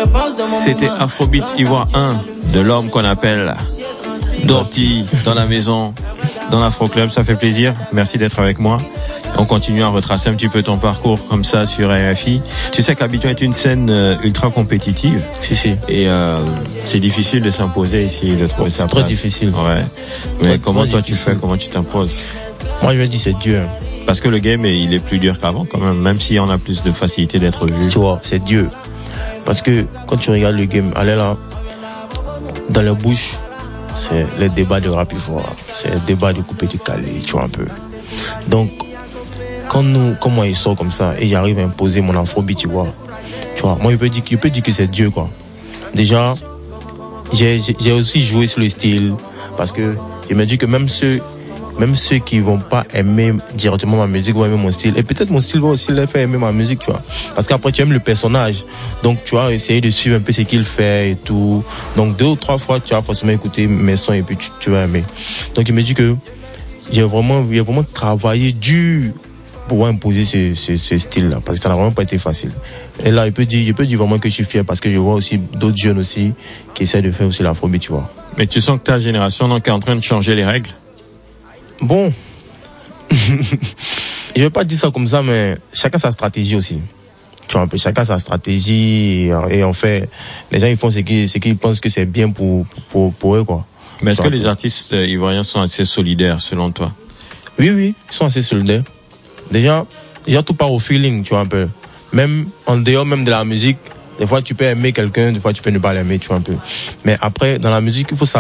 C'était Afrobeat Ivoire 1 de l'homme qu'on appelle Dorty dans la maison, dans l'Afro Club. Ça fait plaisir. Merci d'être avec moi. On continue à retracer un petit peu ton parcours comme ça sur RFI. Tu sais qu'Abidjan est une scène ultra compétitive. Si. Et c'est difficile de s'imposer ici, de trouver sa place. C'est très difficile. Ouais. Mais comment toi tu fais? Comment tu t'imposes? Moi je me dis c'est Dieu. Parce que le game il est plus dur qu'avant quand même si on a plus de facilité d'être vu. Tu vois, c'est Dieu. Parce que quand tu regardes le game, allez là, dans la bouche, c'est le débat de rap Ivoire, c'est le débat de couper du calé, tu vois un peu. Donc, quand moi il sort comme ça et j'arrive à imposer mon afrobeat, tu vois, moi je peux dire que c'est Dieu quoi. Déjà, j'ai aussi joué sur le style parce que je me dis que même ceux qui vont pas aimer directement ma musique vont aimer mon style. Et peut-être mon style va aussi les faire aimer ma musique, tu vois. Parce qu'après, tu aimes le personnage. Donc, tu vas essayer de suivre un peu ce qu'il fait et tout. Donc, 2 ou 3 fois, tu vas forcément écouter mes sons et puis tu vas aimer. Donc, il me dit que j'ai vraiment travaillé dur pour imposer ce style-là. Parce que ça n'a vraiment pas été facile. Et là, je peux dire vraiment que je suis fier parce que je vois aussi d'autres jeunes aussi qui essaient de faire aussi l'afrobeat, tu vois. Mais tu sens que ta génération, donc, est en train de changer les règles? Bon, je vais pas dire ça comme ça, mais chacun sa stratégie aussi. Tu vois un peu, chacun sa stratégie et en fait, les gens ils font ce qu'ils pensent que c'est bien pour eux quoi. Mais est-ce que les artistes ivoiriens sont assez solidaires selon toi? Oui, ils sont assez solidaires. Déjà tout part au feeling, tu vois un peu. Même en dehors même de la musique, des fois tu peux aimer quelqu'un, des fois tu peux ne pas l'aimer, tu vois un peu. Mais après dans la musique, il faut savoir